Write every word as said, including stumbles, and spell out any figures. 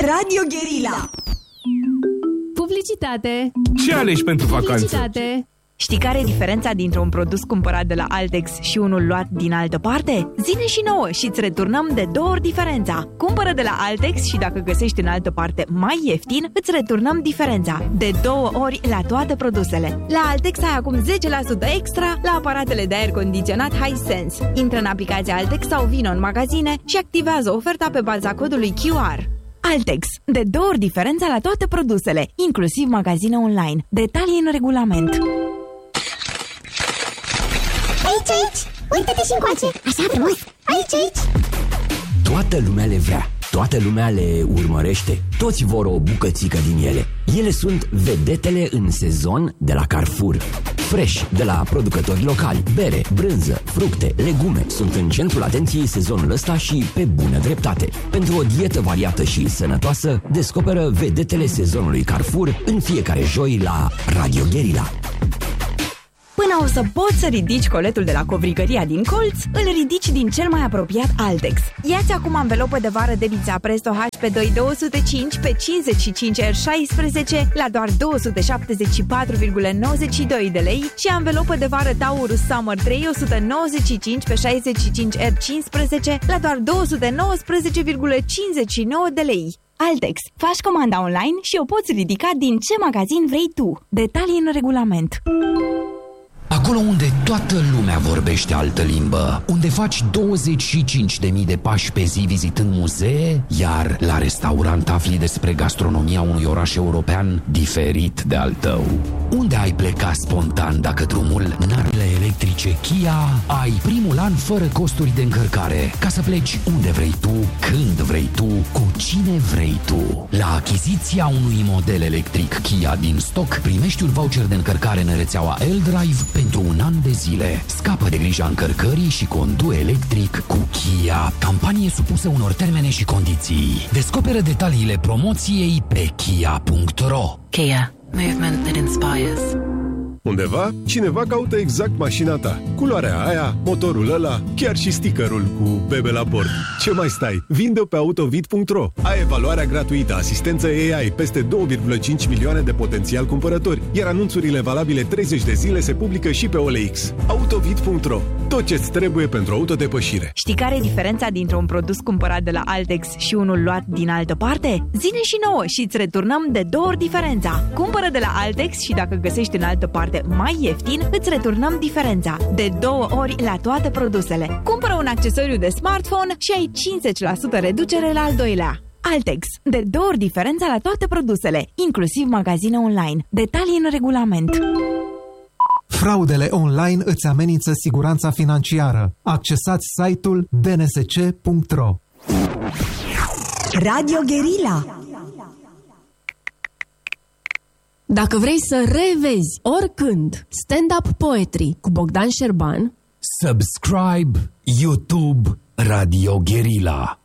Radio Guerilla. Publicitate. Ce alegi pentru vacanță? Publicitate. Știi care e diferența dintre un produs cumpărat de la Altex și unul luat din altă parte? Zine și nouă și îți returnăm de două ori diferența. Cumpără de la Altex și dacă găsești în altă parte mai ieftin, îți returnăm diferența. De două ori la toate produsele. La Altex ai acum zece la sută extra la aparatele de aer condiționat Hisense. Intră în aplicația Altex sau vină în magazine și activează oferta pe baza codului Q R. Altex. De două ori diferența la toate produsele, inclusiv magazine online. Detalii în regulament. Aici, aici! Uită-te și încoace! Așa frumos! Aici, aici! Toată lumea le vrea, toată lumea le urmărește, toți vor o bucățică din ele. Ele sunt vedetele în sezon de la Carrefour. Fresh, de la producători locali, bere, brânză, fructe, legume sunt în centrul atenției sezonul ăsta și pe bună dreptate. Pentru o dietă variată și sănătoasă, descoperă vedetele sezonului Carrefour în fiecare joi la Radio Guerilla. Până o să poți să ridici coletul de la covrigăria din colț, îl ridici din cel mai apropiat Altex. Ia-ți acum anvelopă de vară de Bița Presto H P doi două zero cinci pe cincizeci și cinci R șaisprezece la doar două sute șaptezeci și patru virgulă nouăzeci și doi de lei și anvelopă de vară Taurus Summer trei o sută nouăzeci și cinci pe șaizeci și cinci R cincisprezece la doar două sute nouăsprezece virgulă cincizeci și nouă de lei. Altex. Faci comanda online și o poți ridica din ce magazin vrei tu. Detalii în regulament. Acolo unde toată lumea vorbește altă limbă, unde faci douăzeci și cinci de mii de pași pe zi vizitând muzee, iar la restaurant afli despre gastronomia unui oraș european diferit de al tău. Unde ai pleca spontan dacă drumul narele electrice Kia ai primul an fără costuri de încărcare, ca să pleci unde vrei tu, când vrei tu, cu cine vrei tu. La achiziția unui model electric Kia din stoc, primești un voucher de încărcare în rețeaua L-Drive pentru un an de zile. Scapă de grija încărcării și condu electric cu Kia. Campanie supusă unor termene și condiții. Descoperă detaliile promoției pe kia punct ro. Kia. Movement that inspires. Undeva, cineva caută exact mașina ta. Culoarea aia, motorul ăla, chiar și stickerul cu bebe la bord. Ce mai stai? Vinde-o pe autovid punct ro. Ai evaluarea gratuită, asistență A I, peste două virgulă cinci milioane de potențial cumpărători, iar anunțurile valabile treizeci de zile se publică și pe O L X. autovid punct ro. Tot ce-ți trebuie pentru autodepășire. Știi care e diferența dintre un produs cumpărat de la Altex și unul luat din altă parte? Zine și nouă și îți returnăm de două ori diferența. Cumpără de la Altex și dacă găsești în altă parte mai ieftin, îți returnăm diferența. De două ori la toate produsele. Cumpără un accesoriu de smartphone și ai cincizeci la sută reducere la al doilea. Altex. De două ori diferența la toate produsele, inclusiv magazine online. Detalii în regulament. Fraudele online îți amenință siguranța financiară. Accesați site-ul b n s c punct ro. Radio Guerilla. Dacă vrei să revezi oricând Stand-up Poetry cu Bogdan Șerban, Subscribe YouTube Radio Guerilla.